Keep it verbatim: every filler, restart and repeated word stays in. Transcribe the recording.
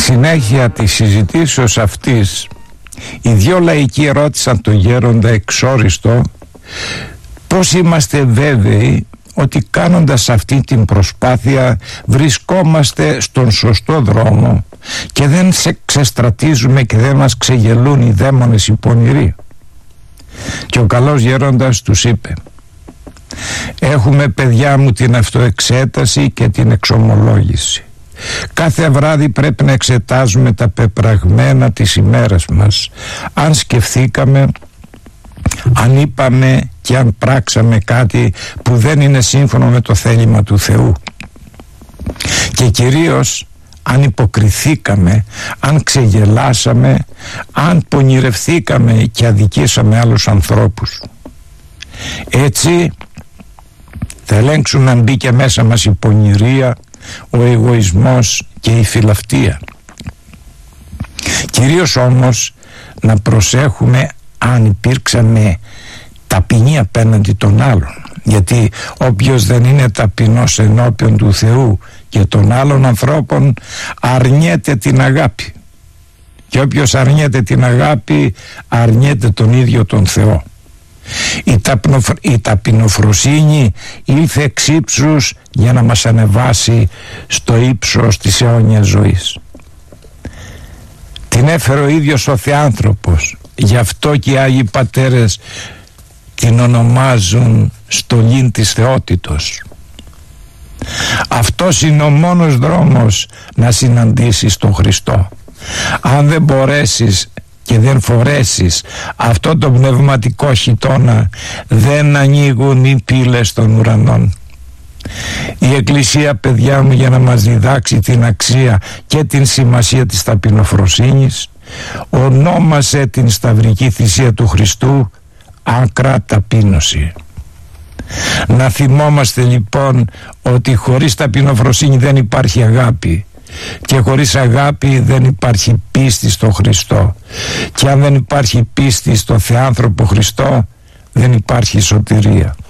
συνέχεια της συζητήσεως αυτής, οι δυο λαϊκοί ρώτησαν τον γέροντα εξόριστο πώς είμαστε βέβαιοι ότι κάνοντας αυτή την προσπάθεια βρισκόμαστε στον σωστό δρόμο και δεν σε ξεστρατίζουμε και δεν μας ξεγελούν οι δαίμονες οι πονηροί. Και ο καλός γέροντας τους είπε: έχουμε, παιδιά μου, την αυτοεξέταση και την εξομολόγηση. Κάθε βράδυ πρέπει να εξετάζουμε τα πεπραγμένα της ημέρας μας, αν σκεφτήκαμε, αν είπαμε και αν πράξαμε κάτι που δεν είναι σύμφωνο με το θέλημα του Θεού, και κυρίως αν υποκριθήκαμε, αν ξεγελάσαμε, αν πονηρευθήκαμε και αδικήσαμε άλλους ανθρώπους. Έτσι θα ελέγξουμε αν μπήκε μέσα μας η πονηρία, ο εγωισμός και η φιλαυτία. Κυρίως όμως να προσέχουμε αν υπήρξαμε ταπεινοί απέναντι των άλλων, γιατί όποιος δεν είναι ταπεινός ενώπιον του Θεού και των άλλων ανθρώπων αρνιέται την αγάπη, και όποιος αρνιέται την αγάπη αρνιέται τον ίδιο τον Θεό. Η, ταπνοφ... η ταπεινοφροσύνη ήλθε εξ ύψους για να μας ανεβάσει στο ύψος της αιώνιας ζωής. Την έφερε ο ίδιος ο Θεάνθρωπος, γι' αυτό και οι Άγιοι Πατέρες την ονομάζουν στολήν της θεότητος. Αυτός είναι ο μόνος δρόμος να συναντήσεις τον Χριστό. Αν δεν μπορέσεις και δεν φορέσεις αυτό το πνευματικό χιτώνα, δεν ανοίγουν οι πύλες των ουρανών. Η Εκκλησία, παιδιά μου, για να μας διδάξει την αξία και την σημασία της ταπεινοφροσύνης, ονόμασε την σταυρική θυσία του Χριστού άκρα ταπείνωση. Να θυμόμαστε λοιπόν ότι χωρίς ταπεινοφροσύνη δεν υπάρχει αγάπη, και χωρίς αγάπη δεν υπάρχει πίστη στο Χριστό, και αν δεν υπάρχει πίστη στο Θεάνθρωπο Χριστό δεν υπάρχει σωτηρία.